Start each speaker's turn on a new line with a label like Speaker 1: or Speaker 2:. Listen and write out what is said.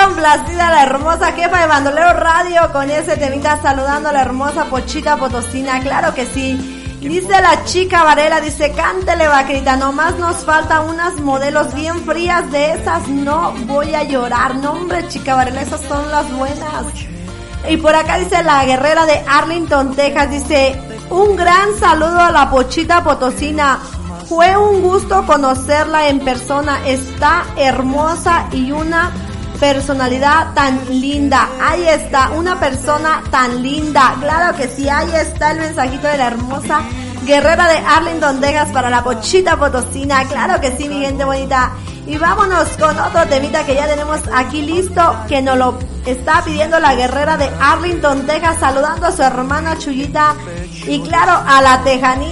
Speaker 1: complacida la hermosa jefa de Bandolero Radio con ese temita saludando a la hermosa Pochita Potosina, claro que sí. Dice la chica Varela, dice, cántele vaquerita, nomás nos faltan unas modelos bien frías de esas, no voy a llorar. No hombre, chica Varela, esas son las buenas. Y por acá dice la guerrera de Arlington, Texas, dice, un gran saludo a la Pochita Potosina. Fue un gusto conocerla en persona, está hermosa y una personalidad tan linda. Ahí está, una persona tan linda. Claro que sí, ahí está el mensajito de la hermosa guerrera de Arlington, Texas para la Pochita Potosina. Claro que sí, mi gente bonita. Y vámonos con otro temita que ya tenemos aquí listo, que nos lo está pidiendo la guerrera de Arlington, Texas, saludando a su hermana Chuyita y claro, a la tejanita.